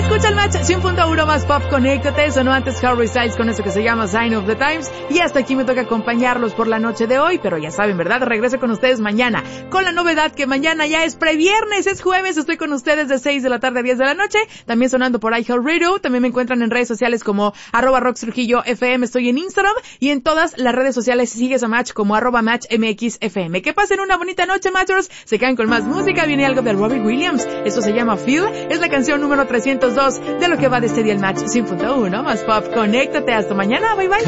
Escucha el Match 100.1 más pop, conéctate. Sonó antes Harry Styles con eso que se llama Sign of the Times. Y hasta aquí me toca acompañarlos por la noche de hoy. Pero ya saben, ¿verdad? Regreso con ustedes mañana. Con la novedad que mañana ya es previernes, es jueves. Estoy con ustedes de 6 de la tarde a 10 de la noche. También sonando por iHeartRadio. También me encuentran en redes sociales como @RoxTrujilloFM. Estoy en Instagram. Y en todas las redes sociales sigues a Match como @MatchMXFM. Que pasen una bonita noche, Matchers. Se quedan con más música. Viene algo de Robbie Williams. Esto se llama Feel. Es la canción número 302 de lo que va de este día el Match 100.1 más pop. Conéctate. Hasta mañana. Bye bye.